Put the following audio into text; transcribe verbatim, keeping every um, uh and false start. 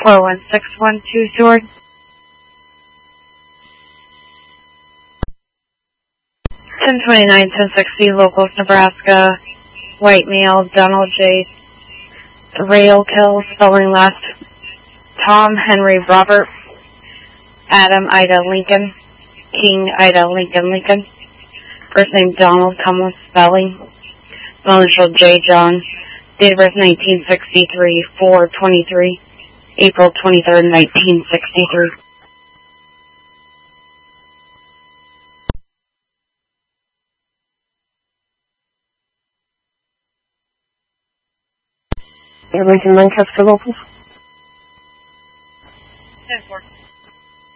four one six one two Sword. ten twenty-nine, ten sixty, Locals, Nebraska. White male, Donald J. Railkill, spelling last. Tom Henry Robert. Adam Ida Lincoln. King Ida Lincoln Lincoln. First name Donald Thomas spelling. Initial J. John. Date of birth nineteen sixty-three, four twenty-three. April twenty-third, nineteen sixty-three. Lincoln, Lancaster, Locals.